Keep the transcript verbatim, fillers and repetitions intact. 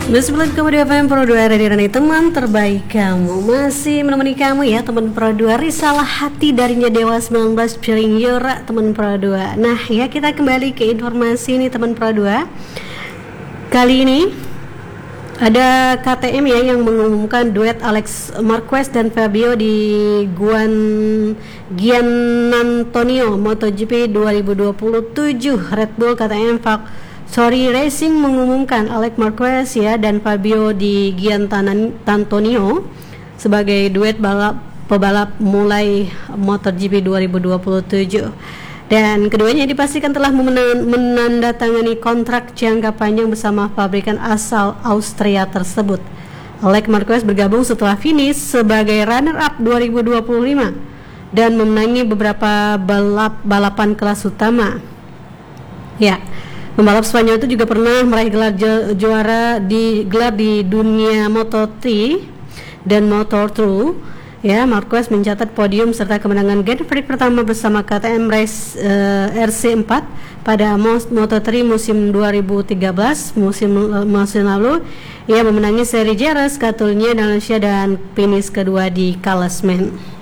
Bismillah, kamu di F M Pro dua Radio Rani, teman terbaik kamu. Masih menemani kamu ya teman Pro dua. Risalah hati darinya Dewa sembilan belas featuring Yora, teman Pro dua. Nah ya, kita kembali ke informasi ini teman Pro dua. Kali ini ada K T M ya yang mengumumkan duet Alex Marquez dan Fabio di Guan Gianantonio MotoGP dua ribu dua puluh tujuh. Red Bull K T M Sorry Racing mengumumkan Alex Marquez ya dan Fabio di Gianantonio sebagai duet balap pebalap mulai MotoGP dua ribu dua puluh tujuh. Dan keduanya dipastikan telah menandatangani kontrak jangka panjang bersama pabrikan asal Austria tersebut. Alex Marquez bergabung setelah finish sebagai runner-up dua ribu dua puluh lima dan memenangi beberapa balap balapan kelas utama. Ya, pembalap Spanyol itu juga pernah meraih gelar ju- juara di gelar di dunia Moto tiga dan Moto dua. Ya, Marquez mencatat podium serta kemenangan Grand Prix pertama bersama K T M Race uh, R C empat pada Moto tiga musim dua ribu tiga belas musim musim lalu. Ia memenangi seri Jerez, Catalunya, Malaysia dan finish kedua di klasemen.